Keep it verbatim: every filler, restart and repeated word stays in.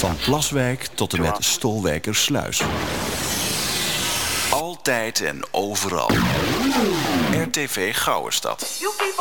Van Plaswijk tot en met Stolwijkersluis. Altijd en overal. R T V Gouwenstad.